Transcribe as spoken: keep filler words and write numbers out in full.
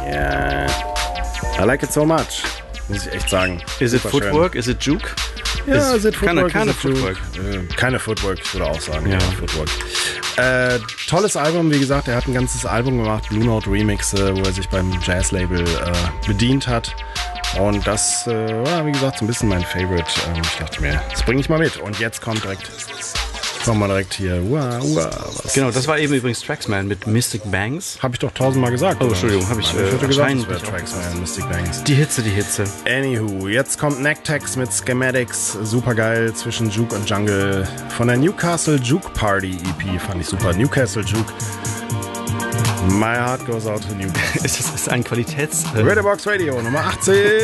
Yeah. I like it so much. Muss ich echt sagen. Is it Super Footwork? schön. Is it Juke? Ja, is it keine, Footwork? keine is it Juke? Footwork. Äh, keine Footwork, ich würde auch sagen. Ja. Ja, Footwork. Äh, tolles Album, wie gesagt, er hat ein ganzes Album gemacht, Blue Note Remixe, wo er sich beim Jazz-Label äh, bedient hat. Und das äh, war, wie gesagt, so ein bisschen mein Favorite. Ähm, ich dachte mir, das bringe ich mal mit. Und jetzt kommt direkt, kommen wir direkt hier. Uah, uah, was Genau, das war eben übrigens Traxman mit Mystic Bangs. habe ich doch tausendmal gesagt. Oh, oder? Entschuldigung, habe ich, Nein, ich äh, hätte gesagt, anscheinend es wäre nicht Traxman, Mystic Bangs. Die Hitze, die Hitze. Anywho, jetzt kommt Nectex mit Schematics. Super geil zwischen Juke und Jungle. Von der Newcastle Juke Party E P fand ich super. Newcastle Juke. My heart goes out to Newcastle. Ist das ist ein Qualitäts... Redbox Radio Nummer achtzehn.